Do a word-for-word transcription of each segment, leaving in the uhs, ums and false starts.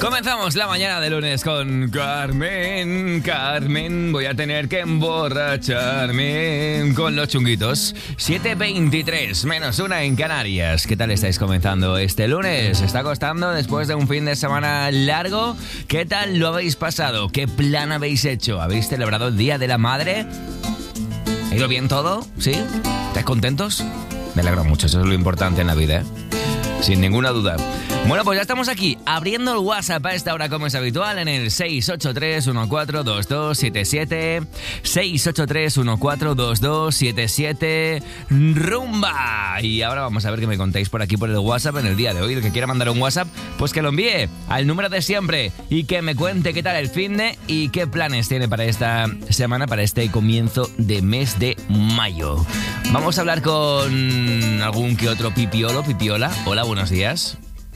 Comenzamos la mañana de lunes con Carmen, Carmen, voy a tener que emborracharme con los chunguitos. siete veintitrés, menos una en Canarias. ¿Qué tal estáis comenzando este lunes? ¿Está costando después de un fin de semana largo? ¿Qué tal lo habéis pasado? ¿Qué plan habéis hecho? ¿Habéis celebrado el Día de la Madre? ¿Ha ido bien todo? ¿Sí? ¿Estáis contentos? Me alegro mucho, eso es lo importante en la vida, ¿eh? Sin ninguna duda. Bueno, pues ya estamos aquí, abriendo el WhatsApp a esta hora como es habitual en el seis ocho tres, uno cuatro dos dos siete siete, seis ocho tres, uno cuatro dos dos siete siete, ¡rumba! Y ahora vamos a ver qué me contáis por aquí por el WhatsApp en el día de hoy. El que quiera mandar un WhatsApp, pues que lo envíe al número de siempre y que me cuente qué tal el finde y qué planes tiene para esta semana, para este comienzo de mes de mayo. Vamos a hablar con algún que otro pipiolo, pipiola. Hola, buenos días.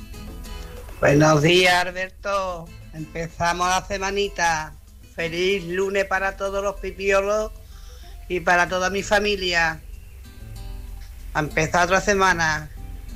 Buenos días, Alberto. Empezamos la semanita. Feliz lunes para todos los pipiolos y para toda mi familia. A empezar otra semana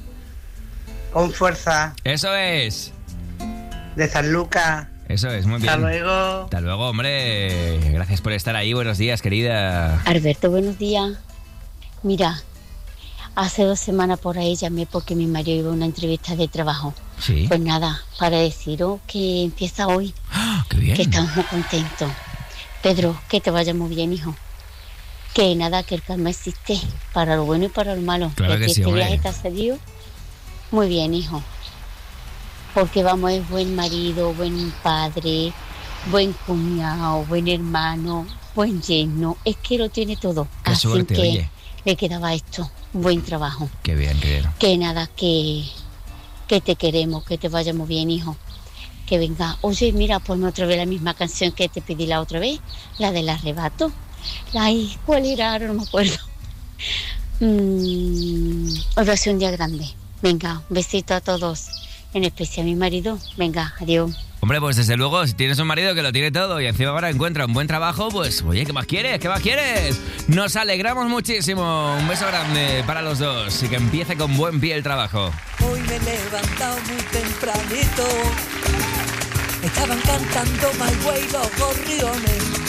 con fuerza. Eso es. De San Lucas. Eso es, muy bien. Hasta luego. Hasta luego, hombre. Gracias por estar ahí. Buenos días, querida. Alberto, buenos días. Mira, hace dos semanas por ahí llamé porque mi marido iba a una entrevista de trabajo. Sí. Pues nada, para deciros que empieza hoy. ¡Ah, qué bien! Que estamos muy contentos. Pedro, que te vaya muy bien, hijo. Que nada, que el karma existe para lo bueno y para lo malo. Claro que, que sí, este hombre. viaje te ha salido muy bien, hijo. Porque vamos, es buen marido, buen padre, buen cuñado, buen hermano, buen yerno. Es que lo tiene todo. Qué Así suerte, que oye. le quedaba esto. Buen trabajo. Qué bien, qué bien. Que nada, que, que te queremos, que te vaya muy bien, hijo. Que venga. Oye, mira, ponme otra vez la misma canción que te pedí la otra vez, la del arrebato. Ay, ¿cuál era? Ahora no me acuerdo. Mm, hoy va a ser un día grande. Venga, un besito a todos. En especial a mi marido. Venga, adiós. Hombre, pues desde luego, si tienes un marido que lo tiene todo y encima ahora encuentra un buen trabajo, pues, oye, ¿qué más quieres? ¿Qué más quieres? Nos alegramos muchísimo. Un beso grande para los dos y que empiece con buen pie el trabajo. Hoy me he levantado muy tempranito. Estaban cantando My Way los gorriones.